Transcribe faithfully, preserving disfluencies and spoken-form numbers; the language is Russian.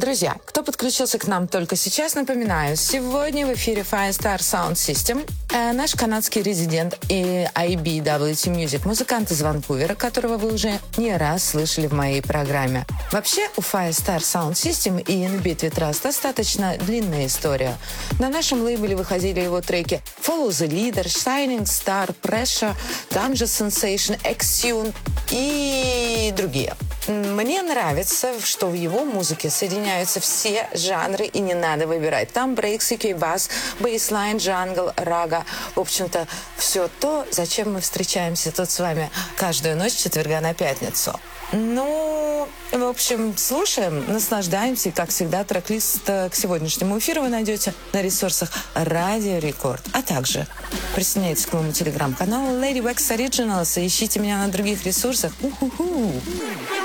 Друзья, кто подключился к нам только сейчас, напоминаю, сегодня в эфире Firestar Sound System, э, наш канадский резидент и ай би дабл ю ти Music, музыкант из Ванкувера, которого вы уже не раз слышали в моей программе. Вообще, у Firestar Sound System и эн би Twit Trust достаточно длинная история. На нашем лейбле выходили его треки Follow the Leader, Shining Star, Pressure, Ganja Sensation, Exune и другие. Мне нравится, что в его музыке соединяются все жанры, и не надо выбирать. Там брейк, си кей, бас, бейслайн, джангл, рага. В общем-то, все то, зачем мы встречаемся тут с вами каждую ночь с четверга на пятницу. Ну, в общем, слушаем, наслаждаемся. И, как всегда, трек-лист к сегодняшнему эфиру вы найдете на ресурсах Радио Рекорд. А также присоединяйтесь к моему телеграм-каналу Lady Wax Originals и ищите меня на других ресурсах. У-ху-ху.